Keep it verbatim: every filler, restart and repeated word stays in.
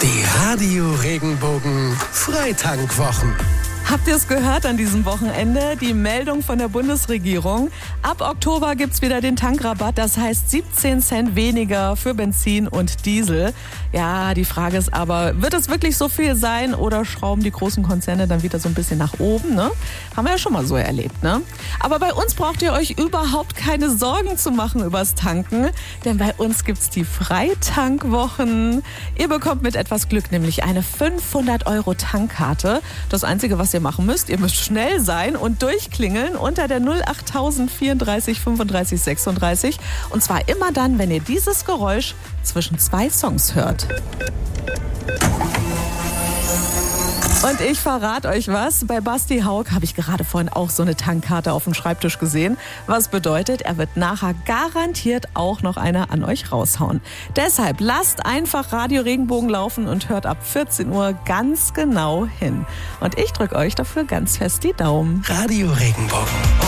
Die Radio Regenbogen Freitankwwochen. Habt ihr es gehört an diesem Wochenende? Die Meldung von der Bundesregierung. Ab Oktober gibt's wieder den Tankrabatt. Das heißt siebzehn Cent weniger für Benzin und Diesel. Ja, die Frage ist aber, wird es wirklich so viel sein oder schrauben die großen Konzerne dann wieder so ein bisschen nach oben? Ne? Haben wir ja schon mal so erlebt, ne? Aber bei uns braucht ihr euch überhaupt keine Sorgen zu machen übers Tanken. Denn bei uns gibt's die Freitankwwochen. Ihr bekommt mit etwas Glück nämlich eine fünfhundert Euro Tankkarte. Das Einzige, was ihr machen müsst, ihr müsst schnell sein und durchklingeln unter der null achttausend vierunddreißig fünfunddreißig sechsunddreißig. Und zwar immer dann, wenn ihr dieses Geräusch zwischen zwei Songs hört. Und ich verrate euch was, bei Basti Haug habe ich gerade vorhin auch so eine Tankkarte auf dem Schreibtisch gesehen. Was bedeutet, er wird nachher garantiert auch noch eine an euch raushauen. Deshalb lasst einfach Radio Regenbogen laufen und hört ab vierzehn Uhr ganz genau hin. Und ich drücke euch dafür ganz fest die Daumen. Radio Regenbogen.